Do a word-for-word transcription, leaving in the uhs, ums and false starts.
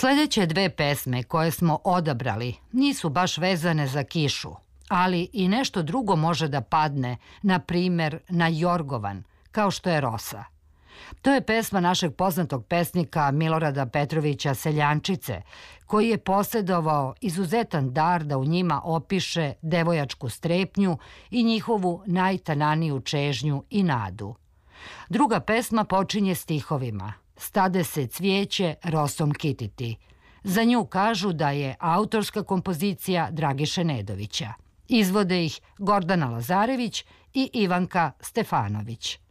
Sledeće dve pesme koje smo odabrali nisu baš vezane za kišu, ali i nešto drugo može da padne, na primer na jorgovan, kao što je rosa. To je pesma našeg poznatog pesnika Milorada Petrovića Seljančice, koji je posjedovao izuzetan dar da u njima opiše devojačku strepnju i njihovu najtananiju čežnju i nadu. Druga pesma počinje stihovima "Stade se cvijeće rosom kititi". Za nju kažu da je autorska kompozicija Dragiše Nedovića. Izvode ih Gordana Lazarević i Ivanka Stefanović.